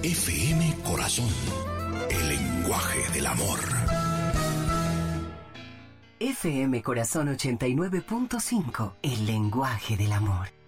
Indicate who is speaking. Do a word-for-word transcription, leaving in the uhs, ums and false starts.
Speaker 1: F M Corazón, el lenguaje del amor.
Speaker 2: F M Corazón ochenta y nueve punto cinco, el lenguaje del amor.